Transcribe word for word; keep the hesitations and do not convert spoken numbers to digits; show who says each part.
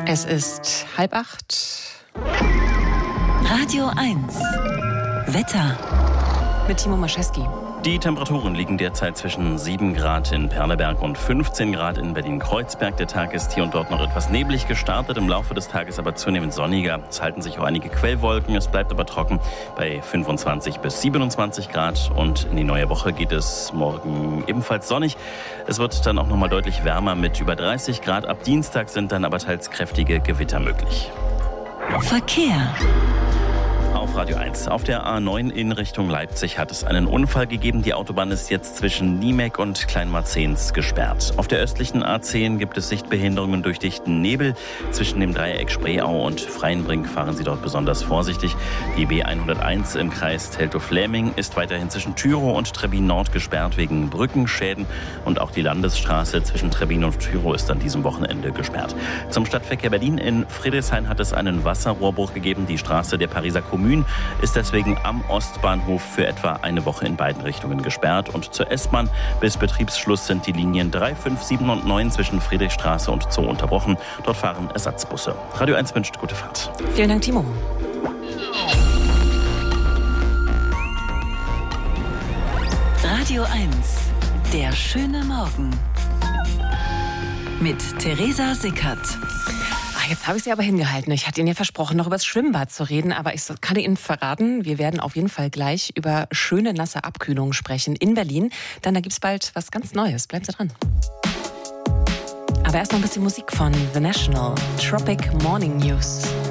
Speaker 1: Es ist halb acht.
Speaker 2: Radio eins. Wetter.
Speaker 1: Mit Timo Maschewski.
Speaker 3: Die Temperaturen liegen derzeit zwischen sieben Grad in Perleberg und fünfzehn Grad in Berlin-Kreuzberg. Der Tag ist hier und dort noch etwas neblig gestartet, im Laufe des Tages aber zunehmend sonniger. Es halten sich auch einige Quellwolken, es bleibt aber trocken bei fünfundzwanzig bis siebenundzwanzig Grad. Und in die neue Woche geht es morgen ebenfalls sonnig. Es wird dann auch noch mal deutlich wärmer mit über dreißig Grad. Ab Dienstag sind dann aber teils kräftige Gewitter möglich.
Speaker 2: Verkehr.
Speaker 3: Auf Radio eins. Auf der A neun in Richtung Leipzig hat es einen Unfall gegeben. Die Autobahn ist jetzt zwischen Niemek und Kleinmarzens gesperrt. Auf der östlichen A zehn gibt es Sichtbehinderungen durch dichten Nebel. Zwischen dem Dreieck Spreeau und Freienbrink fahren Sie dort besonders vorsichtig. Die B hunderteins im Kreis Teltow-Fläming ist weiterhin zwischen Tyrow und Trebbin Nord gesperrt wegen Brückenschäden. Und auch die Landesstraße zwischen Trebbin und Tyrow ist an diesem Wochenende gesperrt. Zum Stadtverkehr Berlin. In Friedrichshain hat es einen Wasserrohrbruch gegeben. Die Straße der Pariser Kommune ist deswegen am Ostbahnhof für etwa eine Woche in beiden Richtungen gesperrt. Und zur S-Bahn bis Betriebsschluss sind die Linien drei, fünf, sieben und neun zwischen Friedrichstraße und Zoo unterbrochen. Dort fahren Ersatzbusse. Radio eins wünscht gute Fahrt.
Speaker 1: Vielen Dank, Timo.
Speaker 2: Radio eins. Der schöne Morgen. Mit Theresa Sickert.
Speaker 1: Jetzt habe ich Sie aber hingehalten. Ich hatte Ihnen ja versprochen, noch über das Schwimmbad zu reden, aber ich kann Ihnen verraten, wir werden auf jeden Fall gleich über schöne nasse Abkühlung sprechen in Berlin, denn da gibt es bald was ganz Neues. Bleiben Sie dran. Aber erst noch ein bisschen Musik von The National, Tropic Morning News.